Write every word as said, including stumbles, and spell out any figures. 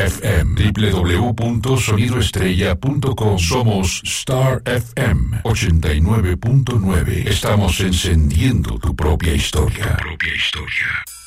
F M. doble u doble u doble u punto sonido estrella punto com. Somos Star F M ochenta y nueve punto nueve. Estamos encendiendo tu propia historia. Tu propia historia.